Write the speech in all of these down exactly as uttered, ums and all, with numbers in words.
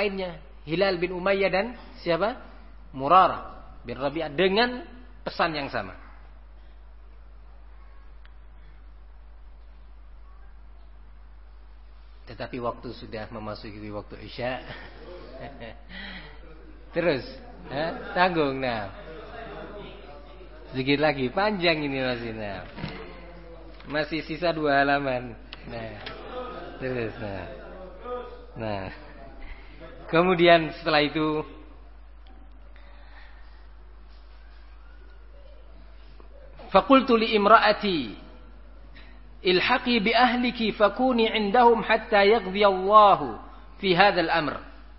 lainnya, Hilal bin Umayyah dan siapa? Murarah bin Rabi'ah dengan pesan yang sama. Tetapi waktu sudah memasuki waktu Isya. Terus, eh, tanggung nah. Sedikit lagi, panjang ini masih nah. Masih sisa dua halaman. Nah. Terus nah. Nah. Kemudian setelah itu faqultu li imra'ati ilhaqi bi ahliki fakuni 'indahum hatta yaqdi Allahu fi hadzal amr.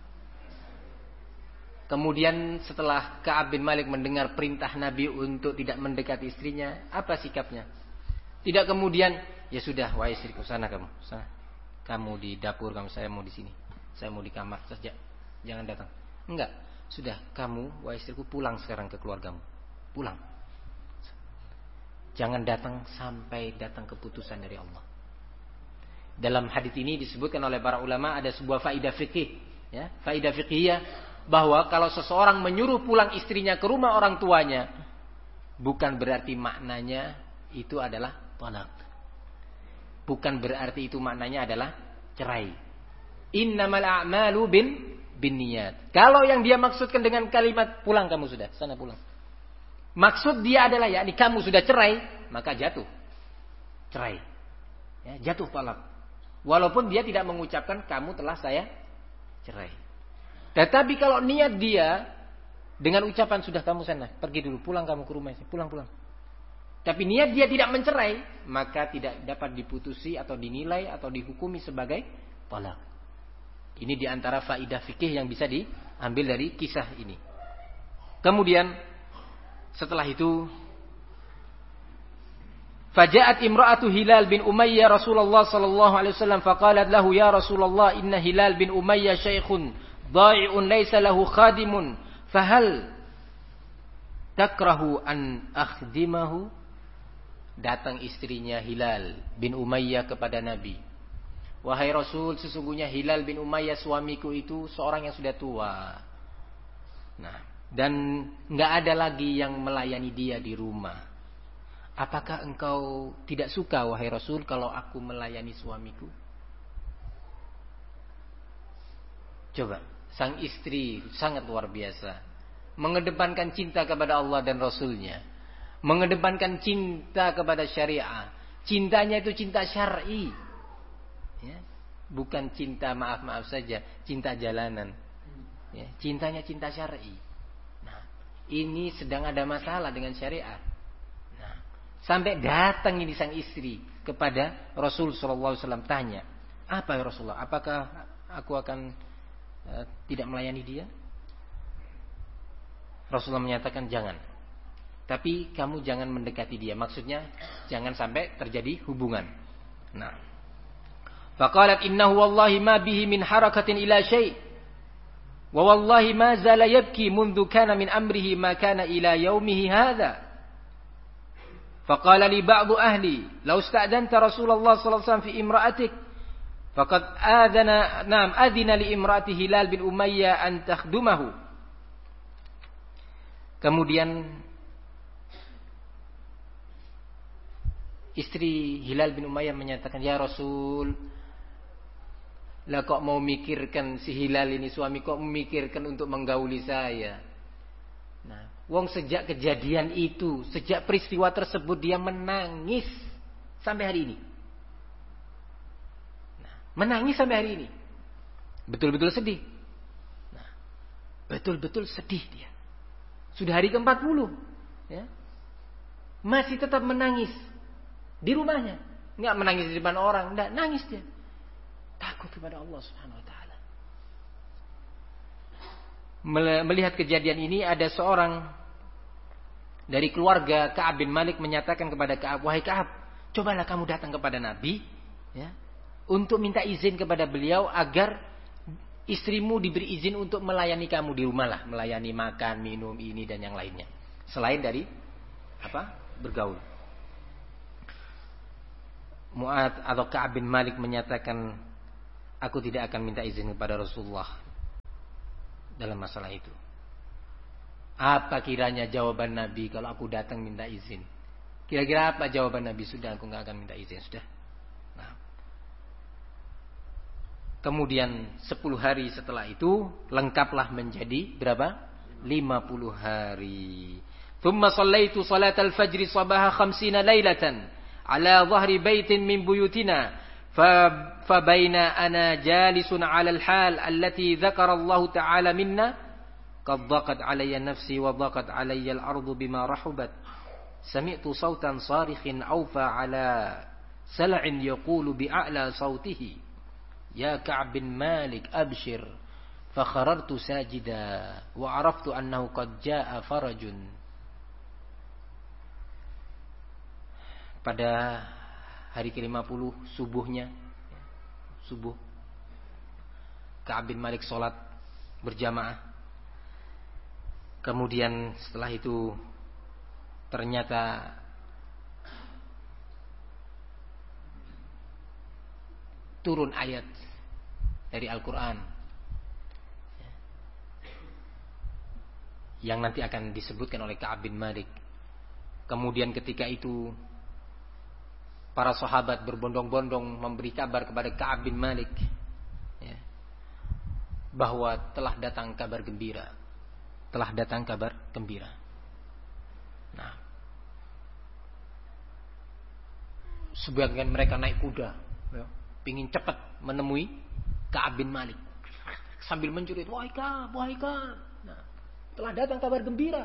Kemudian setelah Ka'ab bin Malik mendengar perintah Nabi untuk tidak mendekati istrinya, apa sikapnya? Tidak kemudian, ya sudah, wahai istriku, sana kamu, sana. Kamu di dapur, kamu, saya mau di sini. Saya mau di kamar saja. Jangan datang. Enggak, sudah, kamu, wahai istriku, pulang sekarang ke keluargamu. Pulang. Jangan datang sampai datang keputusan dari Allah. Dalam hadits ini disebutkan oleh para ulama ada sebuah faidah fikih, ya, faidah fikihiyah, bahwa kalau seseorang menyuruh pulang istrinya ke rumah orang tuanya, bukan berarti maknanya itu adalah talaq. Bukan berarti itu maknanya adalah cerai. Innamal a'malu bin binniyat. Kalau yang dia maksudkan dengan kalimat pulang kamu sudah, sana pulang, maksud dia adalah yakni kamu sudah cerai, maka jatuh cerai, ya, jatuh talaq. Walaupun dia tidak mengucapkan kamu telah saya cerai. Tetapi kalau niat dia dengan ucapan sudah kamu sana, pergi dulu, pulang kamu ke rumah, pulang pulang. Tapi niat dia tidak mencerai, maka tidak dapat diputusi atau dinilai atau dihukumi sebagai talaq. Ini diantara faidah fikih yang bisa diambil dari kisah ini. Kemudian setelah itu, faja'at imra'atu Hilal bin Umayyah Rasulullah sallallahu alaihi wasallam faqalat lahu ya Rasulullah inna Hilal bin Umayyah syaikhun dha'i'un laysa lahu khadimun fahal takrahu an akhdimahu. Datang istrinya Hilal bin Umayyah kepada Nabi, wahai Rasul, sesungguhnya Hilal bin Umayyah suamiku itu seorang yang sudah tua. Nah, dan enggak ada lagi yang melayani dia di rumah. Apakah engkau tidak suka wahai Rasul kalau aku melayani suamiku? Coba, sang istri sangat luar biasa, mengedepankan cinta kepada Allah dan Rasulnya, mengedepankan cinta kepada syariah. Cintanya itu cinta syar'i, ya, bukan cinta maaf-maaf saja, cinta jalanan, ya, cintanya cinta syar'i. Nah, ini sedang ada masalah dengan syariat. Nah, sampai datang ini sang istri kepada Rasul sallallahu alaihi wasallam, tanya, apa ya Rasulullah, apakah aku akan uh, tidak melayani dia? Rasulullah menyatakan jangan, tapi kamu jangan mendekati dia. Maksudnya jangan sampai terjadi hubungan. Nah, faqalat innahu wallahi ma bihi min harakatin ila syai' wa wallahi ma zala yabki mundu kana min amrihi ma kana ila yaumihi hadha. Faqala li ba'du ahli law ista'danta Rasulullah sallallahu alaihi wasallam fi imra'atik faqad adana na'am adina li imra'ati Hilal bin Umayyah an takhdumahu. Kemudian istri Hilal bin Umayyah menyatakan, ya Rasul, lah kok mau mikirkan si Hilal ini, suami kok memikirkan untuk menggauli saya. Nah, wong sejak kejadian itu, sejak peristiwa tersebut dia menangis sampai hari ini. Nah, menangis sampai hari ini. Betul-betul sedih. Nah, betul-betul sedih dia. Sudah hari ke empat puluh, ya. Masih tetap menangis di rumahnya. Enggak menangis di depan orang, enggak, nangis dia. Takut kepada Allah Subhanahu wa taala. Melihat kejadian ini, ada seorang dari keluarga Ka'ab bin Malik menyatakan kepada Ka'ab, wahai Ka'ab, cobalah kamu datang kepada Nabi, ya, untuk minta izin kepada beliau agar istrimu diberi izin untuk melayani kamu di rumah lah, melayani makan, minum, ini dan yang lainnya, selain dari apa? Bergaul. Mu'ad atau Ka'ab bin Malik menyatakan, aku tidak akan minta izin kepada Rasulullah dalam masalah itu. Apa kiranya jawaban Nabi kalau aku datang minta izin? Kira-kira apa jawaban Nabi? Sudah, aku nggak akan minta izin, sudah. Nah. Kemudian sepuluh hari setelah itu lengkaplah menjadi berapa? lima puluh hari. Thumma sallaitu salatal fajri sabaha khamsina lailatan ala dhahri baitin min buyutina fa baina ana jalisun ala al-hal allati dzakara Allah ta'ala minna qad dhaqat alayya nafsi wa dhaqat alayya al-ardu bima rahubat sami'tu sautan sarikhin awfa ala sal'in yaqulu bi'a'la sautihi ya Ka'b bin Malik abshir fakharartu sajida wa araftu annahu qad jaa farajun. Pada hari ke lima puluh subuhnya, subuh, Ka'b bin Malik sholat berjamaah. Kemudian setelah itu ternyata turun ayat dari Al-Quran yang nanti akan disebutkan oleh Ka'b bin Malik. Kemudian ketika itu para sahabat berbondong-bondong memberi kabar kepada Ka'b bin Malik ya, bahwa telah datang kabar gembira. Telah datang kabar gembira. Nah, sebagian mereka naik kuda, ya, pingin cepat menemui Ka'b bin Malik sambil menjerit, wahai Ka'b, wahai Ka'b. Nah, telah datang kabar gembira.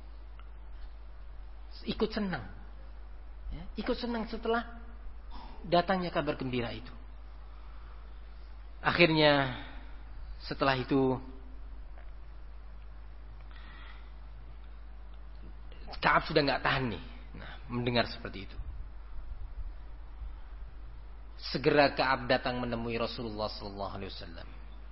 Ikut senang. Ya, ikut senang setelah datangnya kabar gembira itu. Akhirnya setelah itu Ka'ab sudah nggak tahan nih, nah, mendengar seperti itu. Segera Ka'ab datang menemui Rasulullah sallallahu alaihi wasallam.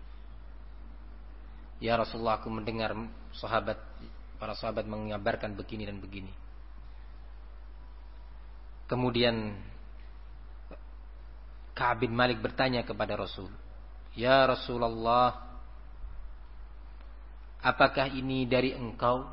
Ya Rasulullah, aku mendengar sahabat, para sahabat mengabarkan begini dan begini. Kemudian Ka'ab bin Malik bertanya kepada Rasul, ya Rasulullah, apakah ini dari engkau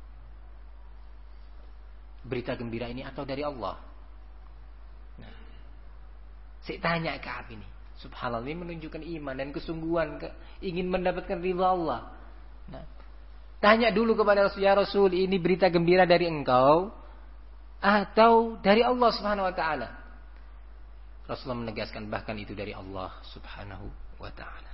berita gembira ini atau dari Allah? Nah, saya tanya Ka'ab ini, subhanallah, ini menunjukkan iman dan kesungguhan ke, ingin mendapatkan ridha Allah. Nah, tanya dulu kepada Rasul, ya Rasul, ini berita gembira dari engkau atau dari Allah Subhanahu wa taala? Rasulullah menegaskan bahkan itu dari Allah Subhanahu wa taala.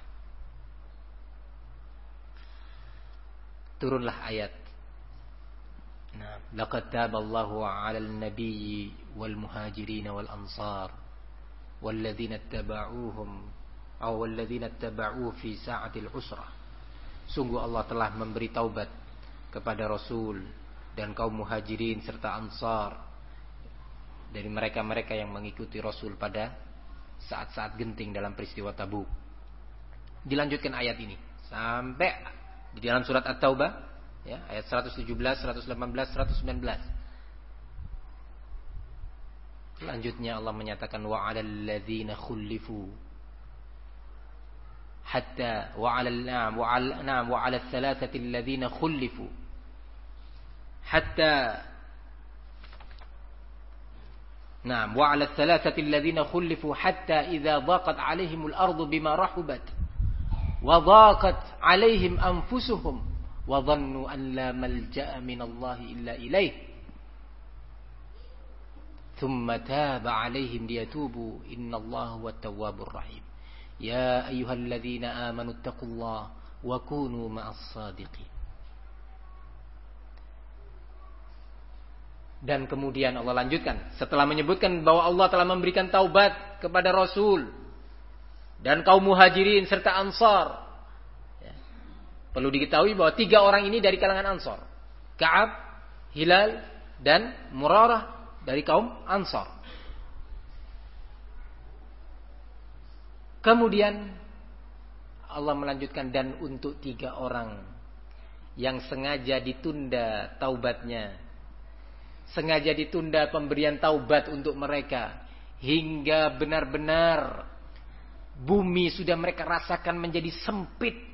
Turunlah ayat. Nah, laqad taballahu 'alal nabiyyi wal muhajirin wal ansar walladzina ittaba'uuhum aw walladzina ittaba'uuhu fi sa'atil usrah. Sungguh Allah telah memberi taubat kepada Rasul dan kaum muhajirin serta ansar dari mereka-mereka yang mengikuti Rasul pada saat-saat genting dalam peristiwa Tabuk. Dilanjutkan ayat ini sampai di dalam surat At-Taubah, ya, ayat seratus tujuh belas, seratus delapan belas, seratus sembilan belas. Selanjutnya Allah menyatakan wa 'alal ladzina khulifu hatta wa 'alal na'am wa 'al na'am wa 'alal thalathati alladzina khulifu hatta na'am wa 'alal thalathati alladzina khulifu hatta idza dhaqat 'alaihimul ardu bima rahubat wa dhaqat 'alaihim anfusuhum wa dhannu an la malja'a minallahi illa ilaih thumma taba 'alaihim liyatubu innallaha huwat tawwabur rahim ya ayyuhalladzina amanu taqullaha wa kunu ma'as shadiqin. Dan kemudian Allah lanjutkan setelah menyebutkan bahwa Allah telah memberikan taubat kepada Rasul dan kaum muhajirin serta ansar. Ya. Perlu diketahui bahwa tiga orang ini dari kalangan ansar. Ka'ab, Hilal, dan Murarah dari kaum ansar. Kemudian Allah melanjutkan dan untuk tiga orang yang sengaja ditunda taubatnya, sengaja ditunda pemberian taubat untuk mereka hingga benar-benar bumi sudah mereka rasakan menjadi sempit